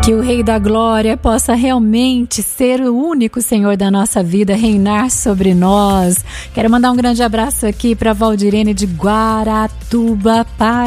Que o Rei da Glória possa realmente ser o único Senhor da nossa vida, reinar sobre nós. Quero mandar um grande abraço aqui para Valdirene de Guaratuba,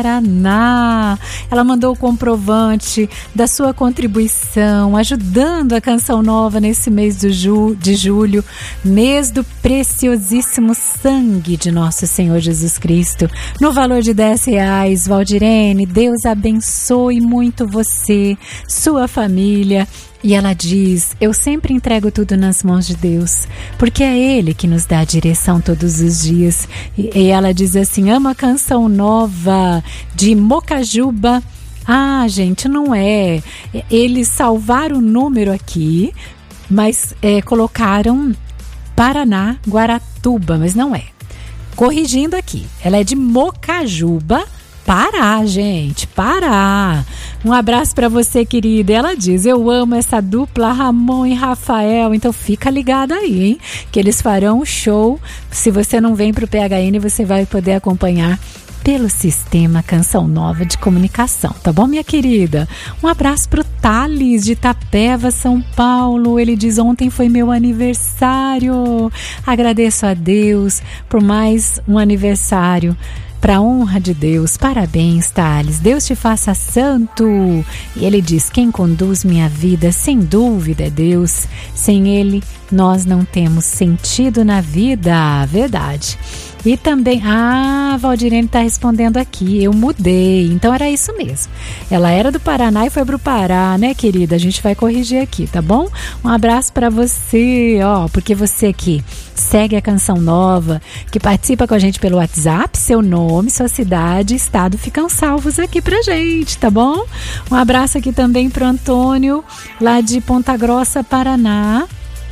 Paraná. Ela mandou o comprovante da sua contribuição, ajudando a Canção Nova nesse mês de julho, mês do preciosíssimo sangue de nosso Senhor Jesus Cristo, no valor de R$10. Valdirene, Deus abençoe muito você, sua família. E ela diz: eu sempre entrego tudo nas mãos de Deus, porque é Ele que nos dá a direção todos os dias. E ela diz assim: amo a Canção Nova de Mocajuba. Ah, gente, não é. Eles salvaram o número aqui, mas colocaram Paraná, Guaratuba, mas não é. Corrigindo aqui, ela é de Mocajuba, Pará, gente, Pará. Um abraço para você, querida. Ela diz: eu amo essa dupla Ramon e Rafael. Então fica ligado aí, hein? Que eles farão um show. Se você não vem pro PHN, você vai poder acompanhar pelo sistema Canção Nova de comunicação, tá bom, minha querida? Um abraço pro Thales de Itapeva, São Paulo. Ele diz: ontem foi meu aniversário. Agradeço a Deus por mais um aniversário. Para a honra de Deus, parabéns, Thales. Deus te faça santo. E ele diz: quem conduz minha vida, sem dúvida, é Deus. Sem Ele, nós não temos sentido na vida. Verdade. E também, Valdirene está respondendo aqui, eu mudei, então era isso mesmo. Ela era do Paraná e foi pro Pará, né, querida? A gente vai corrigir aqui, tá bom? Um abraço para você, porque você aqui segue a Canção Nova, que participa com a gente pelo WhatsApp, seu nome, sua cidade, estado ficam salvos aqui pra gente, tá bom? Um abraço aqui também pro Antônio, lá de Ponta Grossa, Paraná.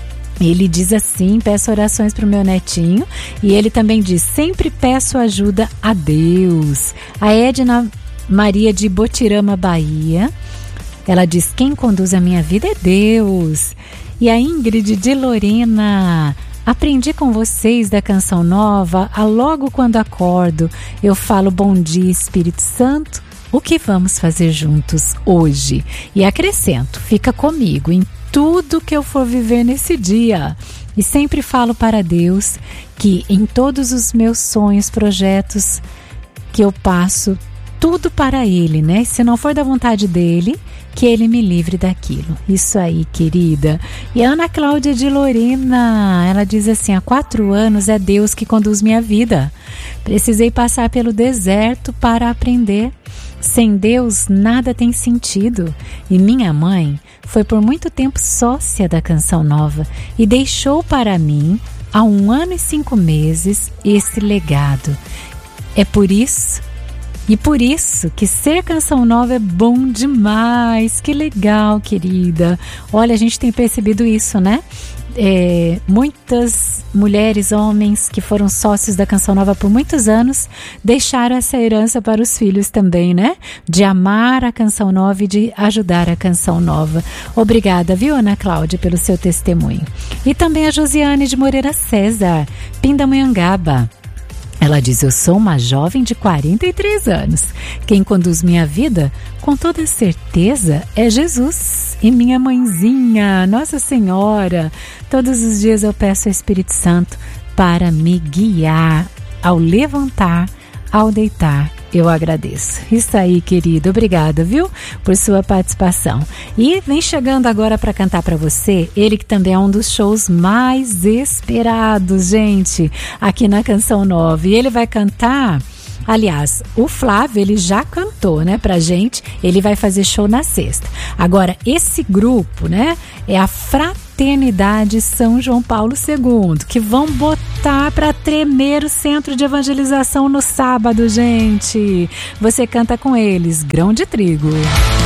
Ele diz assim: peço orações para o meu netinho. E ele também diz: sempre peço ajuda a Deus. A Edna Maria de Botirama, Bahia, ela diz: quem conduz a minha vida é Deus. E a Ingrid de Lorena: aprendi com vocês da Canção Nova, logo quando acordo eu falo: bom dia, Espírito Santo, o que vamos fazer juntos hoje? E acrescento: fica comigo em tudo que eu for viver nesse dia. E sempre falo para Deus que em todos os meus sonhos, projetos, que eu passo tudo para Ele, né? Se não for da vontade dEle, que Ele me livre daquilo. Isso aí, querida. E a Ana Cláudia de Lorena, ela diz assim: há 4 anos é Deus que conduz minha vida. Precisei passar pelo deserto para aprender. Sem Deus, nada tem sentido. E minha mãe foi por muito tempo sócia da Canção Nova e deixou para mim, há 1 ano e 5 meses, esse legado. É por isso que ser Canção Nova é bom demais. Que legal, querida. Olha, a gente tem percebido isso, né? Muitas mulheres, homens que foram sócios da Canção Nova por muitos anos deixaram essa herança para os filhos também, né? De amar a Canção Nova e de ajudar a Canção Nova. Obrigada, viu, Ana Cláudia, pelo seu testemunho. E também a Josiane de Moreira César, Pindamonhangaba. Ela diz: eu sou uma jovem de 43 anos. Quem conduz minha vida, com toda certeza, é Jesus e minha mãezinha, Nossa Senhora. Todos os dias eu peço ao Espírito Santo para me guiar ao levantar, ao deitar. Eu agradeço. Isso aí, querido. Obrigada, viu? Por sua participação. E vem chegando agora para cantar para você, ele que também é um dos shows mais esperados, gente, aqui na Canção Nova. E ele vai cantar... Aliás, o Flávio, ele já cantou, né, pra gente. Ele vai fazer show na sexta. Agora, esse grupo, né, é a Fraternidade São João Paulo II, que vão botar pra tremer o centro de evangelização no sábado, gente. Você canta com eles, Grão de Trigo.